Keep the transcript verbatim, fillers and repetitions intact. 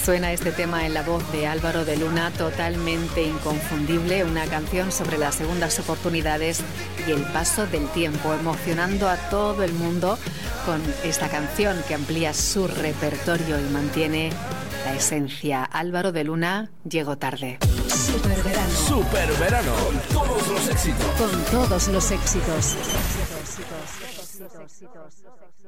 Suena este tema en la voz de Álvaro de Luna, totalmente inconfundible, una canción sobre las segundas oportunidades y el paso del tiempo, emocionando a todo el mundo con esta canción que amplía su repertorio y mantiene la esencia. Álvaro de Luna, Llego tarde. Superverano. Superverano. Con todos los éxitos. Con todos los éxitos. éxitos, éxitos, éxitos, éxitos.